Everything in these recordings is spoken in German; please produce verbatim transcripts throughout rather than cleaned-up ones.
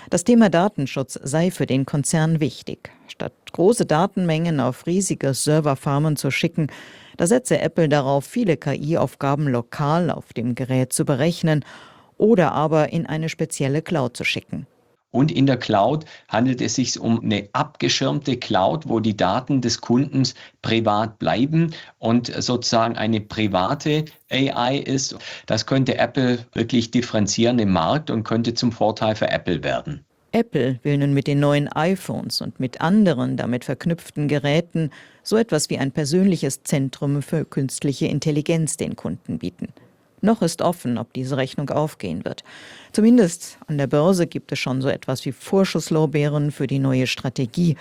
Das Thema Datenschutz sei für den Konzern wichtig. Statt große Datenmengen auf riesige Serverfarmen zu schicken, da setze Apple darauf, viele K I-Aufgaben lokal auf dem Gerät zu berechnen oder aber in eine spezielle Cloud zu schicken. Und in der Cloud handelt es sich um eine abgeschirmte Cloud, wo die Daten des Kundens privat bleiben und sozusagen eine private A I ist. Das könnte Apple wirklich differenzieren im Markt und könnte zum Vorteil für Apple werden. Apple will nun mit den neuen iPhones und mit anderen damit verknüpften Geräten so etwas wie ein persönliches Zentrum für künstliche Intelligenz den Kunden bieten. Noch ist offen, ob diese Rechnung aufgehen wird. Zumindest an der Börse gibt es schon so etwas wie Vorschusslorbeeren für die neue Strategie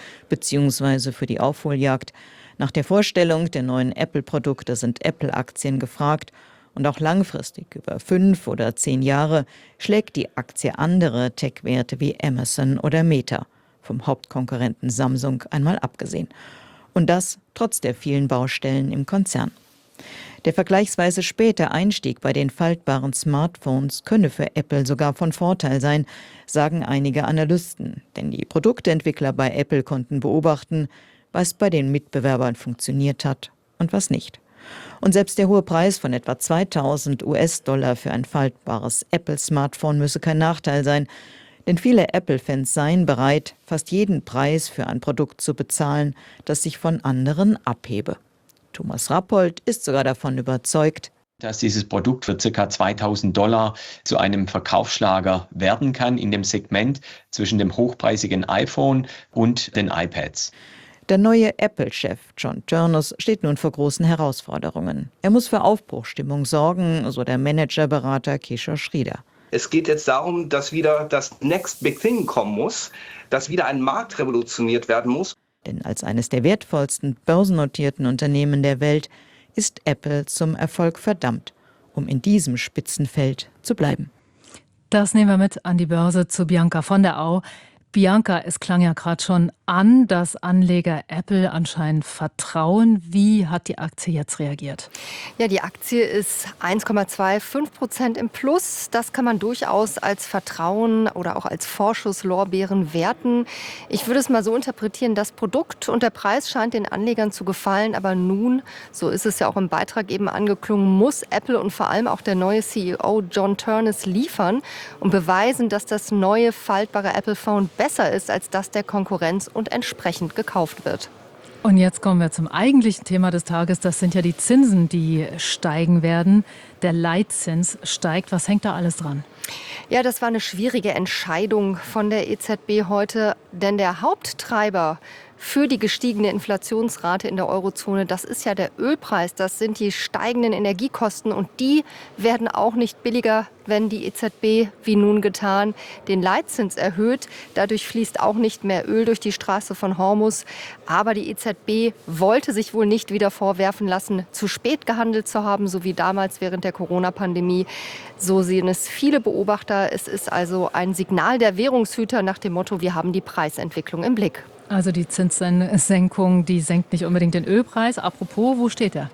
bzw. für die Aufholjagd. Nach der Vorstellung der neuen Apple-Produkte sind Apple-Aktien gefragt. Und auch langfristig, über fünf oder zehn Jahre, schlägt die Aktie andere Tech-Werte wie Amazon oder Meta, vom Hauptkonkurrenten Samsung einmal abgesehen. Und das trotz der vielen Baustellen im Konzern. Der vergleichsweise späte Einstieg bei den faltbaren Smartphones könne für Apple sogar von Vorteil sein, sagen einige Analysten. Denn die Produktentwickler bei Apple konnten beobachten, was bei den Mitbewerbern funktioniert hat und was nicht. Und selbst der hohe Preis von etwa zweitausend US-Dollar für ein faltbares Apple-Smartphone müsse kein Nachteil sein, denn viele Apple-Fans seien bereit, fast jeden Preis für ein Produkt zu bezahlen, das sich von anderen abhebe. Thomas Rappold ist sogar davon überzeugt, dass dieses Produkt für ca. zweitausend Dollar zu einem Verkaufsschlager werden kann in dem Segment zwischen dem hochpreisigen iPhone und den iPads. Der neue Apple-Chef John Ternus steht nun vor großen Herausforderungen. Er muss für Aufbruchstimmung sorgen, so der Managerberater Kishore Sridhar. Es geht jetzt darum, dass wieder das Next Big Thing kommen muss, dass wieder ein Markt revolutioniert werden muss. Denn als eines der wertvollsten börsennotierten Unternehmen der Welt ist Apple zum Erfolg verdammt, um in diesem Spitzenfeld zu bleiben. Das nehmen wir mit an die Börse zu Bianca von der Au. Bianca, es klang ja gerade schon an, dass Anleger Apple anscheinend vertrauen. Wie hat die Aktie jetzt reagiert? Ja, die Aktie ist eins Komma fünfundzwanzig Prozent im Plus. Das kann man durchaus als Vertrauen oder auch als Vorschusslorbeeren werten. Ich würde es mal so interpretieren, das Produkt und der Preis scheint den Anlegern zu gefallen. Aber nun, so ist es ja auch im Beitrag eben angeklungen, muss Apple und vor allem auch der neue C E O John Ternus liefern und beweisen, dass das neue faltbare Apple-Phone besser ist als das der Konkurrenz und entsprechend gekauft wird. Und jetzt kommen wir zum eigentlichen Thema des Tages. Das sind ja die Zinsen, die steigen werden. Der Leitzins steigt. Was hängt da alles dran? Ja, das war eine schwierige Entscheidung von der E Z B heute, denn der Haupttreiber für die gestiegene Inflationsrate in der Eurozone, das ist ja der Ölpreis, das sind die steigenden Energiekosten und die werden auch nicht billiger, wenn die E Z B, wie nun getan, den Leitzins erhöht. Dadurch fließt auch nicht mehr Öl durch die Straße von Hormuz. Aber die E Z B wollte sich wohl nicht wieder vorwerfen lassen, zu spät gehandelt zu haben, so wie damals während der Corona-Pandemie. So sehen es viele Beobachter. Es ist also ein Signal der Währungshüter nach dem Motto, wir haben die Preisentwicklung im Blick. Also die Zinssenkung, die senkt nicht unbedingt den Ölpreis. Apropos, wo steht er?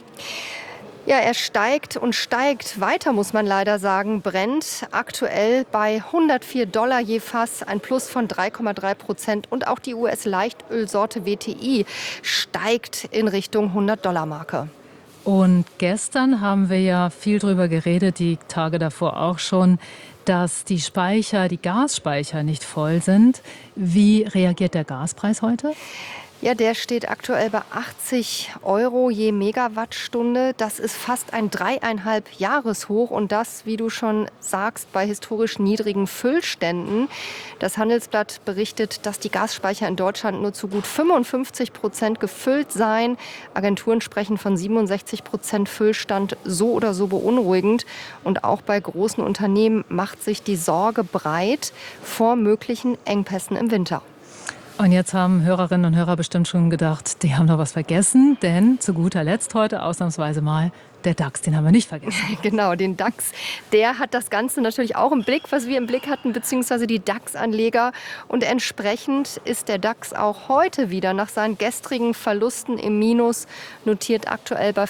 Ja, er steigt und steigt weiter, muss man leider sagen. Brent aktuell bei hundertvier Dollar je Fass, ein Plus von drei Komma drei Prozent. Und auch die U S-Leichtölsorte W T I steigt in Richtung hundert-Dollar-Marke. Und gestern haben wir ja viel drüber geredet, die Tage davor auch schon, dass die Speicher, die Gasspeicher nicht voll sind. Wie reagiert der Gaspreis heute? Ja, der steht aktuell bei achtzig Euro je Megawattstunde. Das ist fast ein dreieinhalb Jahreshoch und das, wie du schon sagst, bei historisch niedrigen Füllständen. Das Handelsblatt berichtet, dass die Gasspeicher in Deutschland nur zu gut fünfundfünfzig Prozent gefüllt seien. Agenturen sprechen von siebenundsechzig Prozent Füllstand, so oder so beunruhigend. Und auch bei großen Unternehmen macht sich die Sorge breit vor möglichen Engpässen im Winter. Und jetzt haben Hörerinnen und Hörer bestimmt schon gedacht, die haben noch was vergessen, denn zu guter Letzt heute ausnahmsweise mal der DAX, den haben wir nicht vergessen. Genau, den DAX, der hat das Ganze natürlich auch im Blick, was wir im Blick hatten, beziehungsweise die DAX-Anleger. Und entsprechend ist der DAX auch heute wieder nach seinen gestrigen Verlusten im Minus, notiert aktuell bei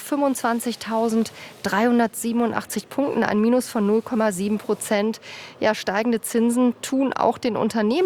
fünfundzwanzigtausenddreihundertsiebenundachtzig Punkten, ein Minus von null Komma sieben Prozent. Ja, steigende Zinsen tun auch den Unternehmen